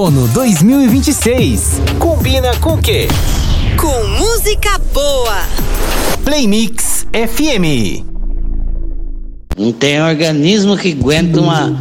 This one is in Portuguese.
Outono 2026. Combina com o quê? Com música boa. Play Mix FM. Não tem organismo que aguenta